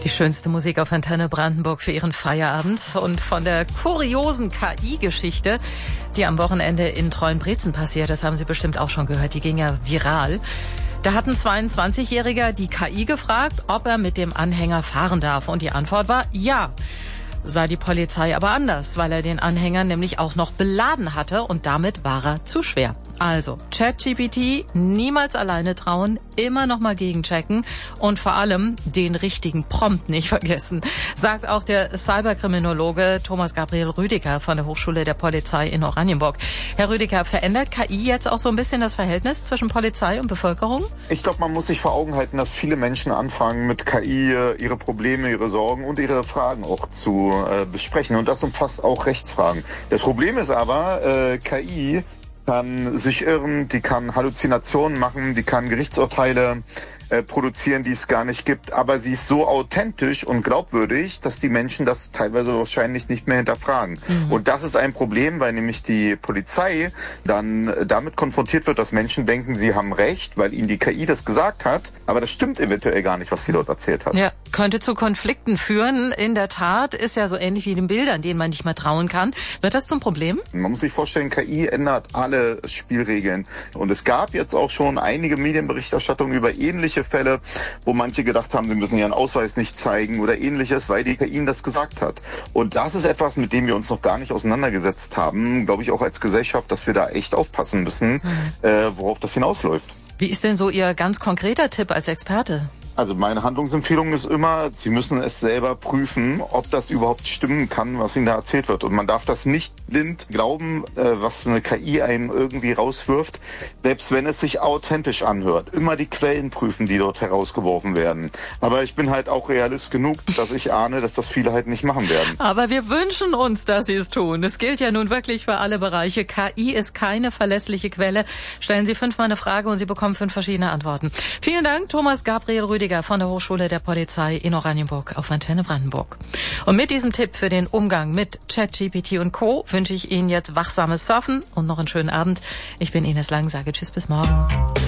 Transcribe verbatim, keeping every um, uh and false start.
Die schönste Musik auf Antenne Brandenburg für Ihren Feierabend. Und von der kuriosen K I-Geschichte, die am Wochenende in Treuenbrietzen passiert, das haben Sie bestimmt auch schon gehört, die ging ja viral. Da hat ein zweiundzwanzigjähriger die K I gefragt, ob er mit dem Anhänger fahren darf. Und die Antwort war ja. Sah die Polizei aber anders, weil er den Anhänger nämlich auch noch beladen hatte und damit war er zu schwer. Also ChatGPT niemals alleine trauen, immer noch mal gegenchecken und vor allem den richtigen Prompt nicht vergessen, sagt auch der Cyberkriminologe Thomas Gabriel Rüdiger von der Hochschule der Polizei in Oranienburg. Herr Rüdiger, verändert K I jetzt auch so ein bisschen das Verhältnis zwischen Polizei und Bevölkerung? Ich glaube, man muss sich vor Augen halten, dass viele Menschen anfangen, mit K I ihre Probleme, ihre Sorgen und ihre Fragen auch zu äh, besprechen. Und das umfasst auch Rechtsfragen. Das Problem ist aber, äh, K I kann sich irren, die kann Halluzinationen machen, die kann Gerichtsurteile äh, produzieren, die es gar nicht gibt. Aber sie ist so authentisch und glaubwürdig, dass die Menschen das teilweise wahrscheinlich nicht mehr hinterfragen. Mhm. Und das ist ein Problem, weil nämlich die Polizei dann damit konfrontiert wird, dass Menschen denken, sie haben recht, weil ihnen die K I das gesagt hat. Aber das stimmt eventuell gar nicht, was sie dort erzählt hat. Ja, könnte zu Konflikten führen. In der Tat ist ja so ähnlich wie den Bildern, denen man nicht mehr trauen kann. Wird das zum Problem? Man muss sich vorstellen, K I ändert alle Spielregeln. Und es gab jetzt auch schon einige Medienberichterstattungen über ähnliche Fälle, wo manche gedacht haben, sie müssen ihren Ausweis nicht zeigen oder ähnliches, weil die K I ihnen das gesagt hat. Und das ist etwas, mit dem wir uns noch gar nicht auseinandergesetzt haben, glaube ich auch als Gesellschaft, dass wir da echt aufpassen müssen, mhm. äh, worauf das hinausläuft. Wie ist denn so Ihr ganz konkreter Tipp als Experte? Also meine Handlungsempfehlung ist immer, Sie müssen es selber prüfen, ob das überhaupt stimmen kann, was Ihnen da erzählt wird. Und man darf das nicht blind glauben, was eine K I einem irgendwie rauswirft, selbst wenn es sich authentisch anhört. Immer die Quellen prüfen, die dort herausgeworfen werden. Aber ich bin halt auch Realist genug, dass ich ahne, dass das viele halt nicht machen werden. Aber wir wünschen uns, dass Sie es tun. Es gilt ja nun wirklich für alle Bereiche. K I ist keine verlässliche Quelle. Stellen Sie fünfmal eine Frage und Sie bekommen fünf verschiedene Antworten. Vielen Dank, Thomas Gabriel Rüdiger von der Hochschule der Polizei in Oranienburg auf Antenne Brandenburg. Und mit diesem Tipp für den Umgang mit ChatGPT und Co. wünsche ich Ihnen jetzt wachsames Surfen und noch einen schönen Abend. Ich bin Ines Lang, sage Tschüss bis morgen.